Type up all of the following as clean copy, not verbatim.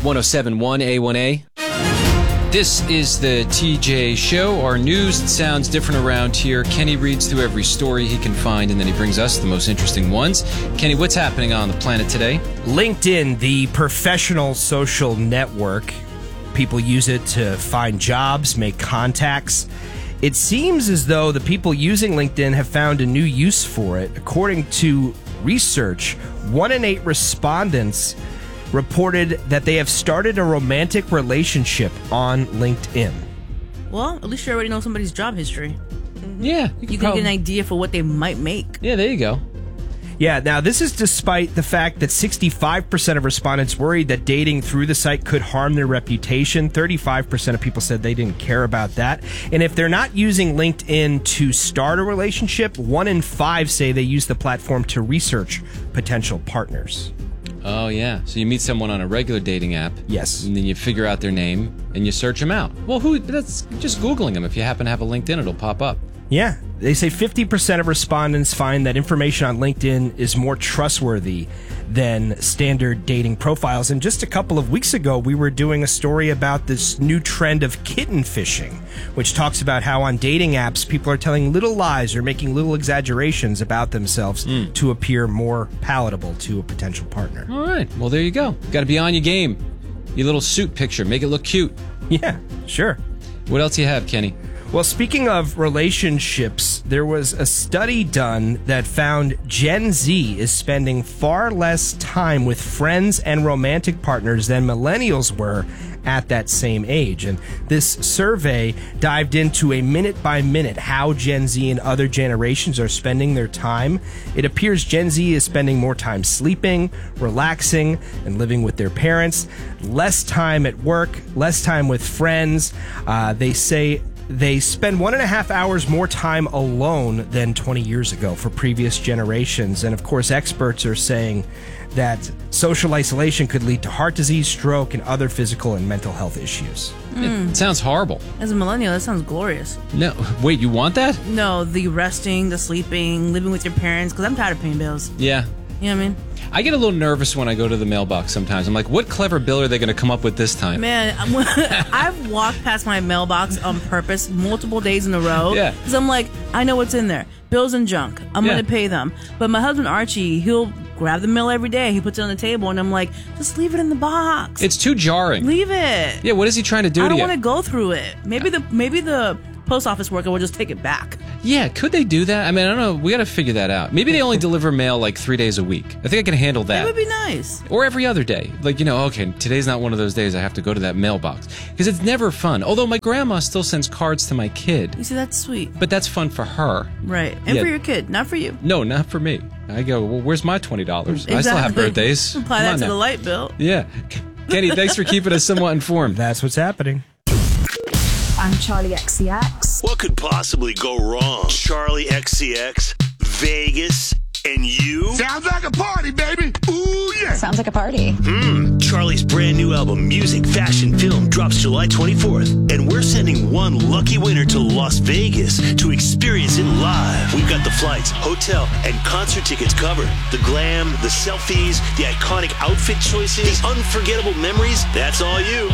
1071 A1A. This is the TJ Show, our news that sounds different around here. Kenny reads through every story he can find, and then he brings us the most interesting ones. Kenny, what's happening on the planet today? LinkedIn, the professional social network. People use it to find jobs, make contacts. It seems as though the people using LinkedIn have found a new use for it. According to research, 1 in 8 respondents reported that they have started a romantic relationship on LinkedIn. Well, at least you already know somebody's job history. Yeah. You can get an idea for what they might make. Yeah, there you go. Yeah, now this is despite the fact that 65% of respondents worried that dating through the site could harm their reputation. 35% of people said they didn't care about that. And if they're not using LinkedIn to start a relationship, 1 in 5 say they use the platform to research potential partners. Oh, yeah. So you meet someone on a regular dating app. Yes. And then you figure out their name and you search them out. Well, that's just Googling them. If you happen to have a LinkedIn, it'll pop up. Yeah. They say 50% of respondents find that information on LinkedIn is more trustworthy than standard dating profiles. And just a couple of weeks ago, we were doing a story about this new trend of kitten fishing, which talks about how on dating apps, people are telling little lies or making little exaggerations about themselves to appear more palatable to a potential partner. All right. Well, there you go. Got to be on your game. Your little suit picture. Make it look cute. Yeah, sure. What else you have, Kenny? Well, speaking of relationships, there was a study done that found Gen Z is spending far less time with friends and romantic partners than millennials were at that same age. And this survey dived into a minute-by-minute how Gen Z and other generations are spending their time. It appears Gen Z is spending more time sleeping, relaxing, and living with their parents, less time at work, less time with friends. They say they spend 1.5 hours more time alone than 20 years ago for previous generations. And of course, experts are saying that social isolation could lead to heart disease, stroke, and other physical and mental health issues. It sounds horrible. As a millennial, that sounds glorious. No, wait, you want that? No, the resting, the sleeping, living with your parents, because I'm tired of paying bills. Yeah. You know what I mean? I get a little nervous when I go to the mailbox sometimes. I'm like, what clever bill are they going to come up with this time? Man, I've walked past my mailbox on purpose multiple days in a row. Yeah. Because I'm like, I know what's in there. Bills and junk. I'm going to pay them. But my husband, Archie, he'll grab the mail every day. He puts it on the table, and I'm like, just leave it in the box. It's too jarring. Leave it. Yeah, what is he trying to do to you? I don't want to go through it. Maybe the post office worker will just take it back. Yeah, could they do that? I mean, I don't know. We got to figure that out. Maybe they only deliver mail like 3 days a week. I think I can handle that. It would be nice. Or every other day. Like, okay, today's not one of those days I have to go to that mailbox. Because it's never fun. Although my grandma still sends cards to my kid. You see, that's sweet. But that's fun for her. Right. And for your kid, not for you. No, not for me. I go, well, where's my $20? Exactly. I still have birthdays. Apply that to the light bill. Yeah. Kenny, thanks for keeping us somewhat informed. That's what's happening. I'm Charlie XCX. What could possibly go wrong? Charlie XCX, Vegas, and you? Sounds like a party, baby. Ooh, yeah. Sounds like a party. Charlie's brand new album, Music, Fashion, Film, drops July 24th. And we're sending one lucky winner to Las Vegas to experience it live. We've got the flights, hotel, and concert tickets covered. The glam, the selfies, the iconic outfit choices, the unforgettable memories. That's all you.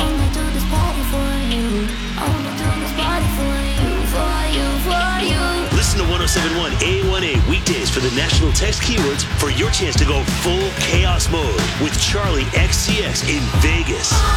Listen to 1071 A1A weekdays for the national text keywords for your chance to go full chaos mode with Charlie XCX in